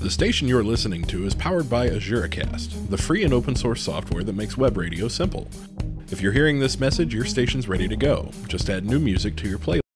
The station you're listening to is powered by AzureCast, the free and open source software that makes web radio simple. If you're hearing this message, your station's ready to go. Just add new music to your playlist.